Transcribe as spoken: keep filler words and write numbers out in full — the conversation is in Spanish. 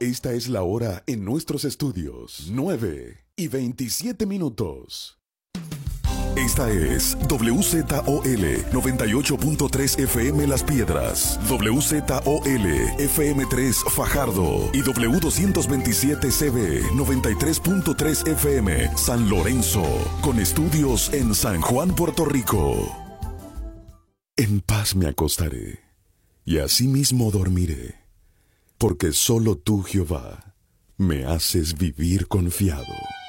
Esta es la hora en nuestros estudios. nueve y veintisiete minutos. Esta es W Z O L noventa y ocho punto tres F M Las Piedras, W Z O L F M tres Fajardo y W doscientos veintisiete C B noventa y tres punto tres F M San Lorenzo, con estudios en San Juan, Puerto Rico. En paz me acostaré y asimismo dormiré, porque solo tú, Jehová, me haces vivir confiado.